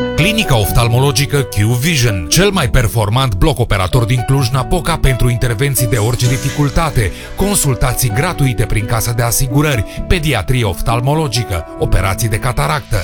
Clinica oftalmologică Q-Vision, cel mai performant bloc operator din Cluj-Napoca pentru intervenții de orice dificultate, consultații gratuite prin casă de asigurări, pediatrie oftalmologică, operații de cataractă.